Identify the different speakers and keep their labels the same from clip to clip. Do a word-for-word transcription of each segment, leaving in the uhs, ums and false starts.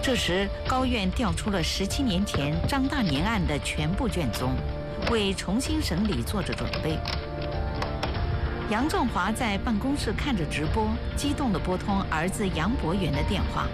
Speaker 1: 这时，高院调出了十七年前张大年案的全部卷宗，为重新审理做着准备。杨振华在办公室看着直播，激动地拨通儿子杨博元的电话。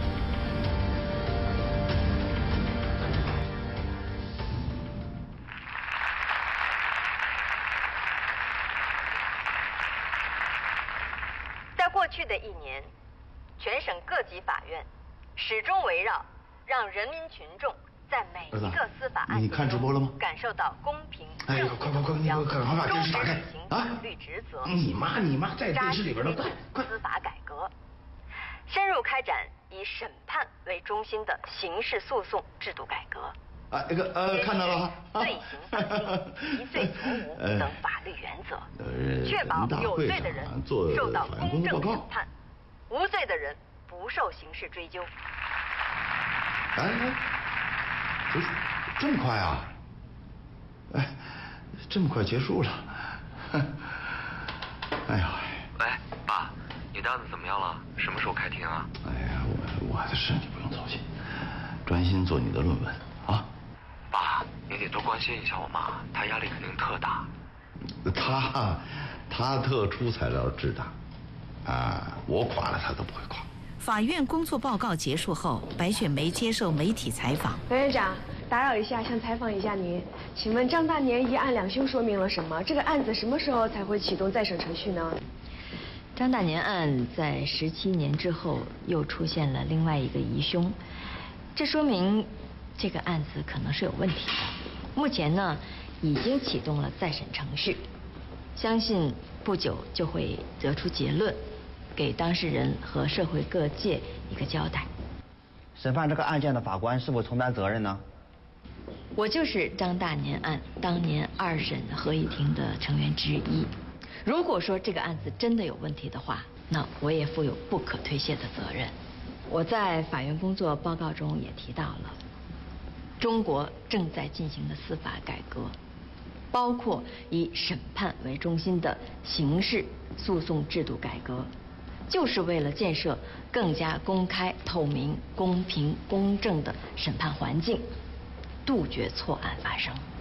Speaker 2: 在过去的一年，全省各级法院始终围绕让人民群众在每一个司法案件中感受到公平正义的目标，忠实履行法律职责，
Speaker 3: 你妈你妈在电视里边呢，
Speaker 2: 快快司法改革，深入开展以审判为中心的刑事诉讼制度改革。
Speaker 3: 啊，这个呃，看到了哈。
Speaker 2: 罪刑放轻、疑罪从无等法律原则，确保有罪的人受到公正审判，无罪的人不受刑事追究。
Speaker 3: 哎，这这么快啊？哎，这么快结束了？哎呀！
Speaker 4: 喂，爸，你的案子怎么样了？什么时候开庭啊？
Speaker 3: 哎呀，我我的事你不用操心，专心做你的论文啊。
Speaker 4: 爸，你得多关心一下我妈，她压力肯定特大。
Speaker 3: 她，她特殊材料质大，啊，我垮了她都不会垮。
Speaker 1: 法院工作报告结束后，白雪梅接受媒体采访。
Speaker 5: 白院长，打扰一下，想采访一下您，请问张大年一案两凶说明了什么？这个案子什么时候才会启动再审程序呢？
Speaker 6: 张大年案在十七年之后又出现了另外一个疑凶，这说明这个案子可能是有问题的。目前呢，已经启动了再审程序，相信不久就会得出结论，给当事人和社会各界一个交代。
Speaker 7: 审判这个案件的法官是否承担责任呢？
Speaker 6: 我就是张大年案当年二审合议庭的成员之一。如果说这个案子真的有问题的话，那我也负有不可推卸的责任。我在法院工作报告中也提到了，中国正在进行的司法改革，包括以审判为中心的刑事诉讼制度改革，就是为了建设更加公开、透明、公平、公正的审判环境，杜绝错案发生。